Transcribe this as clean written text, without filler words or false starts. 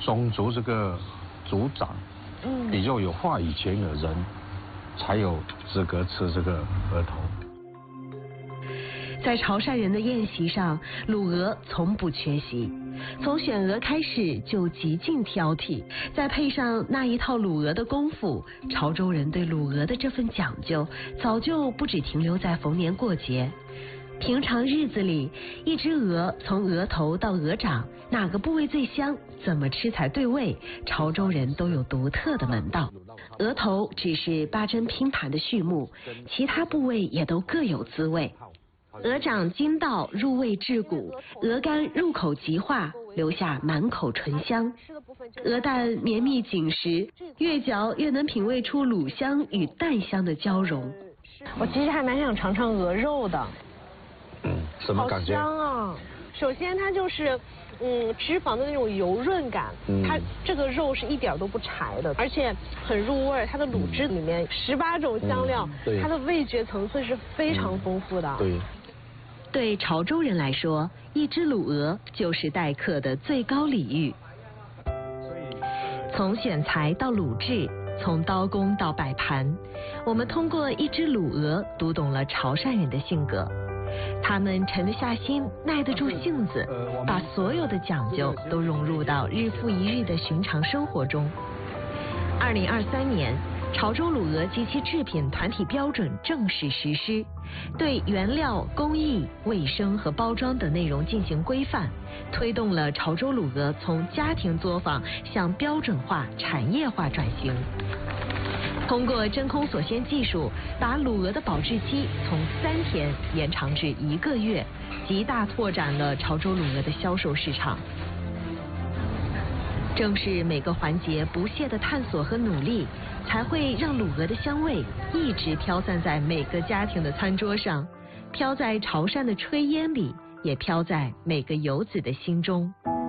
种族这个族长，比较有话语权的人，才有资格吃这个鹅头。 在潮汕人的宴席上，卤鹅从不缺席。从选鹅开始就极尽挑剔，再配上那一套卤鹅的功夫，潮州人对卤鹅的这份讲究，早就不只停留在逢年过节。平常日子里，一只鹅从鹅头到鹅掌，哪个部位最香，怎么吃才对味，潮州人都有独特的门道。鹅头只是八珍拼盘的序幕，其他部位也都各有滋味。鹅掌筋道入味至骨，鹅肝入口即化，留下满口醇香。鹅蛋绵密紧实，越嚼越能品味出卤香与蛋香的交融。 我其实还蛮想尝尝鹅肉的。 什么感觉？ 好香啊！首先它就是脂肪的那种油润感，它这个肉是一点都不柴的，而且很入味。它的卤汁里面18种香料，它的味觉层次是非常丰富的。 对潮州人来说，一只卤鹅就是待客的最高礼遇。从选材到卤制，从刀工到摆盘，我们通过一只卤鹅读懂了潮汕人的性格。他们沉得下心，耐得住性子，把所有的讲究都融入到日复一日的寻常生活中。2023年，潮州卤鹅及其制品团体标准正式实施，对原料、工艺、卫生和包装等内容进行规范，推动了潮州卤鹅从家庭作坊向标准化、产业化转型。通过真空锁鲜技术，把卤鹅的保质期从3天延长至1个月，极大拓展了潮州卤鹅的销售市场。正是每个环节不懈的探索和努力，才会让卤鹅的香味一直飘散在每个家庭的餐桌上，飘在潮汕的炊烟里，也飘在每个游子的心中。